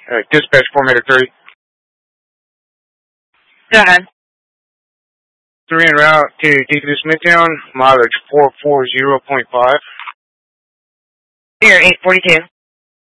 Dispatch Formator 3. Go ahead. 3 en route to Deacon Smithtown, mileage 440.5. You're 842.